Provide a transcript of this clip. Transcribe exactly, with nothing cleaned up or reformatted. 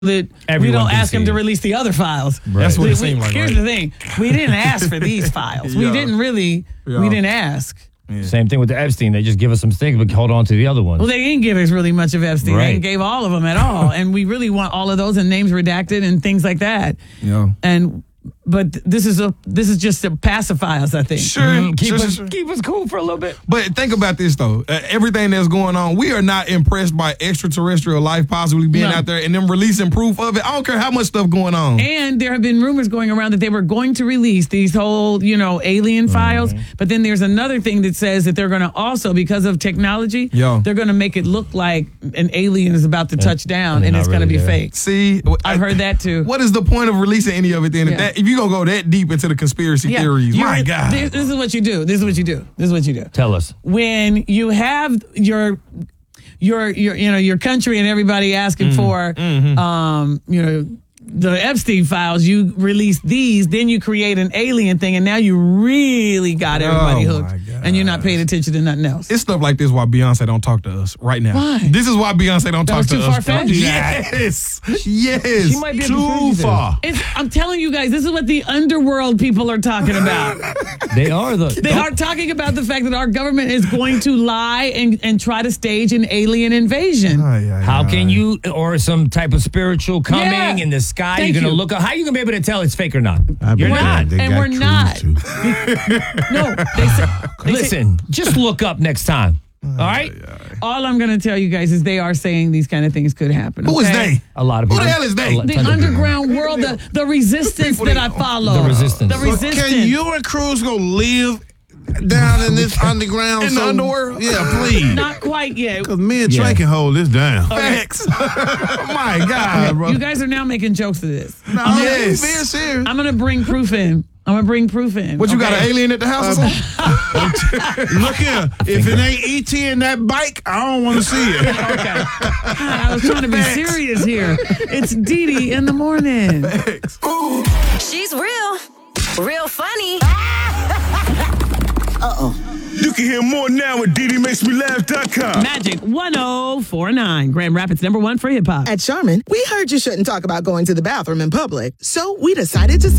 that Everyone we don't can ask see him to it. release the other files. Right. That's what We- it seemed we- like. Here's right? the thing. We didn't ask for these files. We Yeah. didn't really, Yeah. we didn't ask. Yeah. Same thing with the Epstein. They just give us some things, but hold on to the other ones. Well, they didn't give us really much of Epstein. They Right. didn't gave all of them at all. And we really want all of those and names redacted and things like that. Yeah. And but this is a this is just to pacify us, I think. Sure. Mm, keep, sure, us, sure, sure. keep us cool for a little bit. But think about this, though. Uh, everything that's going on, we are not impressed by extraterrestrial life possibly being No. out there and them releasing proof of it. I don't care how much stuff going on. And there have been rumors going around that they were going to release these whole, you know, alien files. But then there's another thing that says that they're going to also, because of technology, Yeah. they're going to make it look like an alien is about to touch down and and, they're it's not going to really be there. fake. See, I've heard that too. What is the point of releasing any of it then? If, Yeah. that, if you gonna go that deep into the conspiracy Yeah. theories, You're- my God. This, this is what you do. This is what you do. This is what you do. Tell us. When you have your your your you know your country and everybody asking for um you know the Epstein files, you release these, then you create an alien thing, and now you really got everybody Oh, hooked, my and you're not paying attention to nothing else. It's stuff like this why Beyonce don't talk to us right now. Why? This is why Beyonce don't That talk was to too us. far-fetched? Yes. Yes. She might be Too far. It's, I'm telling you guys, this is what the underworld people are talking about. They are the. They are talking about the fact that our government is going to lie and, and try to stage an alien invasion. Ay, ay, How ay. can you, or some type of spiritual coming Yeah. in the sky? Thank you're gonna you. look up. How you gonna be able to tell it's fake or not? I You're bet not. they And got we're crews, not. too. No, they say, they say- Listen, just look up next time. All right? all I'm going to tell you guys is they are saying these kind of things could happen. Who is okay? they? A lot of Who people. the hell is they? A lot- The tons of people. underground world, the, the resistance People that they I know. follow. The resistance. The But resistance. Can you and Cruz go live down in this underground? In the underworld? Yeah, please. Not quite yet. Because me and Yeah. Trey can hold this down. Facts. My God, bro. You guys are now making jokes of this. No, Yes. you being serious. I'm going to bring proof in. I'm going to bring proof in. What, you got okay? an alien at the house or something? Look here. If it ain't E T in that bike, I don't want to see it. Okay. God, I was trying to be serious here. It's Dee Dee in the morning. She's real, real funny. You can hear more now at D D makes me laugh dot com. Magic one oh four nine, Grand Rapids number one for hip hop. At Charmin, we heard you shouldn't talk about going to the bathroom in public, so we decided to say